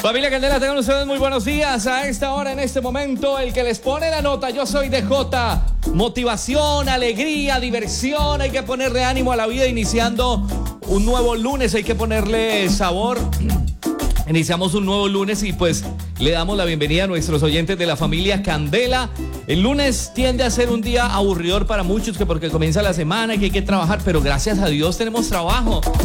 Familia Candela, tengan ustedes muy buenos días. A esta hora, en este momento, el que les pone la nota, yo soy DJ. Motivación, alegría, diversión. Hay que ponerle ánimo a la vida iniciando un nuevo lunes. Hay que ponerle sabor. Iniciamos un nuevo lunes y pues le damos la bienvenida a nuestros oyentes de la familia Candela. El lunes tiende a ser un día aburridor para muchos, que porque comienza la semana y que hay que trabajar, pero gracias a Dios tenemos trabajo.